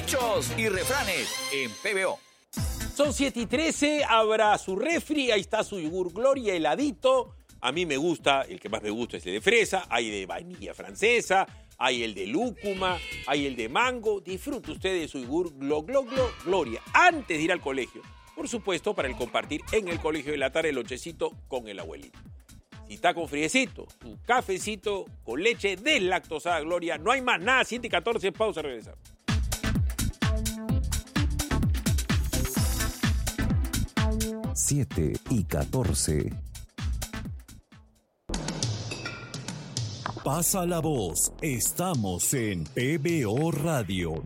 Dichos y refranes en PBO. Son 7:13, abra su refri, ahí está su yogur Gloria heladito. A mí me gusta, el que más me gusta es el de fresa, hay de vainilla francesa, hay el de lúcuma, hay el de mango. Disfrute usted de su yogur Gloria antes de ir al colegio. Por supuesto, para el compartir en el colegio de la tarde el lonchecito con el abuelito. Si está con friecito, un cafecito con leche deslactosada Gloria. No hay más nada, 7:14, pausa, regresamos. 7:14. Pasa la voz. Estamos en PBO Radio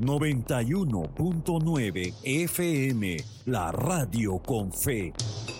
91.9 FM, la radio con fe.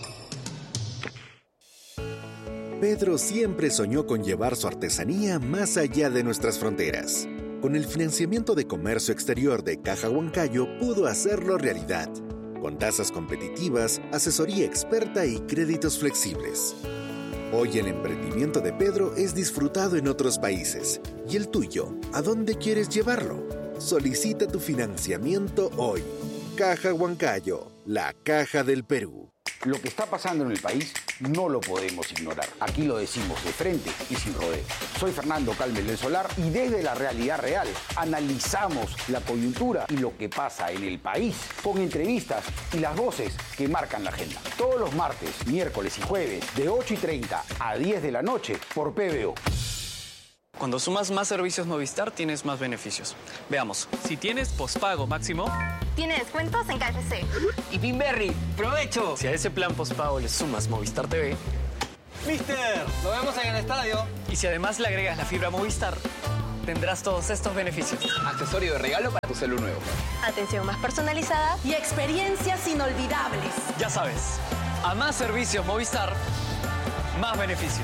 Pedro siempre soñó con llevar su artesanía más allá de nuestras fronteras. Con el financiamiento de comercio exterior de Caja Huancayo pudo hacerlo realidad. Con tasas competitivas, asesoría experta y créditos flexibles. Hoy el emprendimiento de Pedro es disfrutado en otros países. ¿Y el tuyo? ¿A dónde quieres llevarlo? Solicita tu financiamiento hoy. Caja Huancayo, la caja del Perú. Lo que está pasando en el país no lo podemos ignorar. Aquí lo decimos de frente y sin rodeo. Soy Fernando Calmes del Solar y desde la realidad real analizamos la coyuntura y lo que pasa en el país con entrevistas y las voces que marcan la agenda. Todos los martes, miércoles y jueves de 8:30 a 10 de la noche por PBO. Cuando sumas más servicios Movistar, tienes más beneficios. Veamos, si tienes pospago máximo... Tiene descuentos en KFC. Y Pinberry, ¡provecho! Si a ese plan pospago le sumas Movistar TV... ¡Mister! ¡Lo vemos en el estadio! Y si además le agregas la fibra Movistar, tendrás todos estos beneficios. Accesorio de regalo para tu celu nuevo. Atención más personalizada y experiencias inolvidables. Ya sabes, a más servicios Movistar, más beneficios.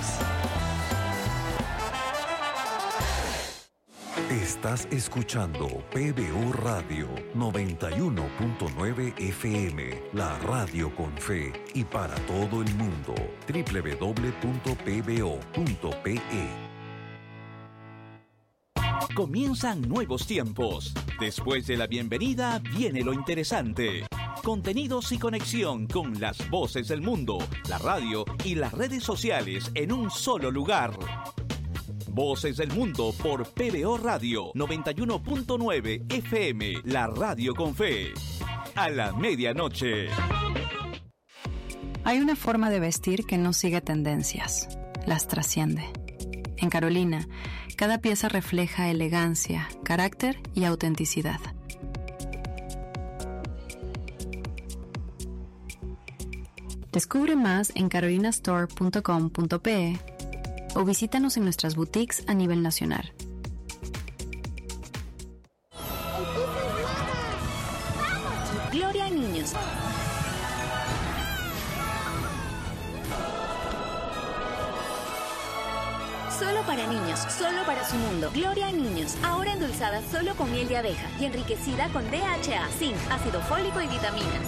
Estás escuchando PBO Radio 91.9 FM, la radio con fe y para todo el mundo. www.pbo.pe. Comienzan nuevos tiempos. Después de la bienvenida viene lo interesante. Contenidos y conexión con las voces del mundo, la radio y las redes sociales en un solo lugar. Voces del Mundo por PBO Radio 91.9 FM, la radio con fe. A la medianoche. Hay una forma de vestir que no sigue tendencias, las trasciende. En Carolina, cada pieza refleja elegancia, carácter y autenticidad. Descubre más en carolinastore.com.pe o visítanos en nuestras boutiques a nivel nacional. Gloria a niños. Solo para niños, solo para su mundo. Gloria a niños, ahora endulzada solo con miel de abeja y enriquecida con DHA, zinc, ácido fólico y vitaminas.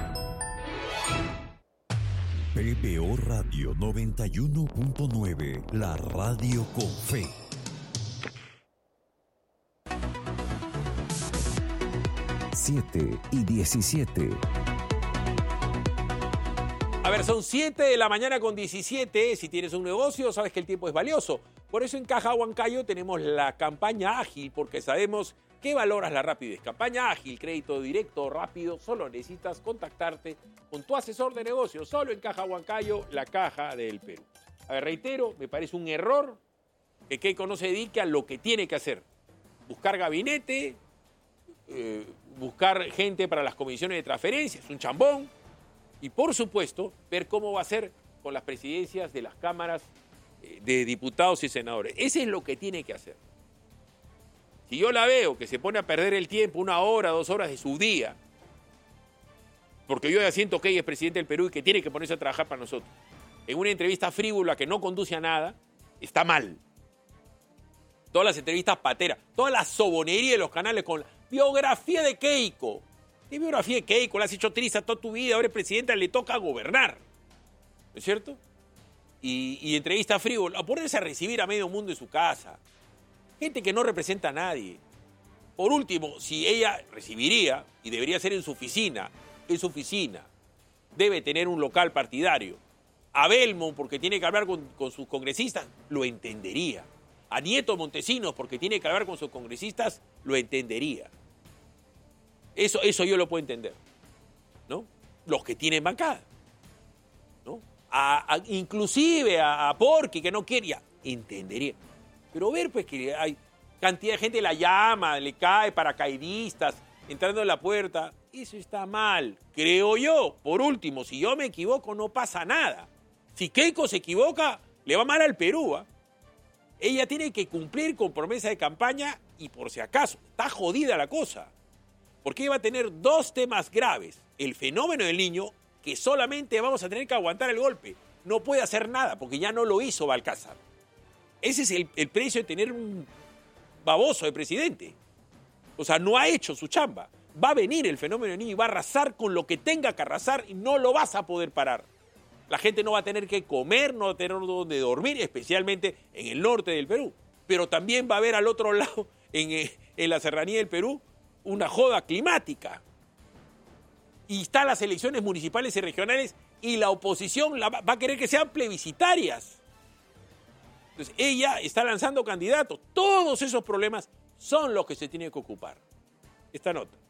PBO Radio 91.9, la radio con fe. Siete y 17. A ver, son 7 de la mañana con 17. Si tienes un negocio, sabes que el tiempo es valioso. Por eso en Caja Huancayo tenemos la campaña ágil, porque sabemos que valoras la rapidez. Campaña ágil, crédito directo, rápido. Solo necesitas contactarte con tu asesor de negocios. Solo en Caja Huancayo, la caja del Perú. A ver, reitero, me parece un error que Keiko no se dedique a lo que tiene que hacer. Buscar gabinete, buscar gente para las comisiones de transferencias, un chambón. Y, por supuesto, ver cómo va a ser con las presidencias de las cámaras de diputados y senadores. Ese es lo que tiene que hacer. Si yo la veo que se pone a perder el tiempo 1 hora, 2 horas de su día, porque yo ya siento que ella es presidente del Perú y que tiene que ponerse a trabajar para nosotros, en una entrevista frívola que no conduce a nada, está mal. Todas las entrevistas pateras, toda la sobonería de los canales con la biografía de Keiko. ¿Qué biografía de Keiko? La has hecho triza toda tu vida, ahora es presidenta, le toca gobernar. ¿No es cierto? Y entrevista frívola, a ponerse a recibir a medio mundo en su casa. Gente que no representa a nadie. por último, si ella recibiría, y debería ser en su oficina, debe tener un local partidario. A Belmont, porque tiene que hablar con sus congresistas, lo entendería. A Nieto Montesinos, porque tiene que hablar con sus congresistas, lo entendería. Eso yo lo puedo entender, ¿no? Los que tienen bancada, ¿no? Inclusive a Porky, que no quería, entendería. Pero ver, pues, que hay cantidad de gente la llama, le cae paracaidistas, entrando en la puerta, eso está mal, creo yo. Por último, si yo me equivoco, no pasa nada. Si Keiko se equivoca, le va mal al Perú, ¿eh? Ella tiene que cumplir con promesa de campaña y por si acaso, está jodida la cosa. Porque ella va a tener dos temas graves. El fenómeno del niño, que solamente vamos a tener que aguantar el golpe. No puede hacer nada porque ya no lo hizo Balcázar. Ese es el precio de tener un baboso de presidente. O sea, no ha hecho su chamba. Va a venir el fenómeno del niño y va a arrasar con lo que tenga que arrasar y no lo vas a poder parar. La gente no va a tener que comer, no va a tener donde dormir, especialmente en el norte del Perú. Pero también va a haber al otro lado, en la serranía del Perú, una joda climática. Y están las elecciones municipales y regionales y la oposición va a querer que sean plebiscitarias. Entonces, ella está lanzando candidatos. Todos esos problemas son los que se tiene que ocupar. Esta nota.